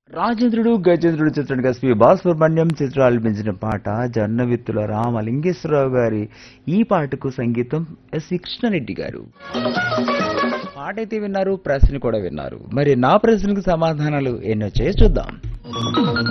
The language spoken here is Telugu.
రాజేంద్రుడు గజేంద్రుడు చిత్రానికి ఎస్పి బాలసుబ్రహ్మణ్యం చిత్ర ఆలపించిన పాట జొన్నవిత్తుల రామలింగేశ్వరరావు గారి ఈ పాటకు సంగీతం ఎస్వి కృష్ణారెడ్డి గారు. పాట అయితే విన్నారు, ప్రశ్న కూడా విన్నారు. మరి నా ప్రశ్నకు సమాధానాలు ఎన్నో చేసి చూద్దాం.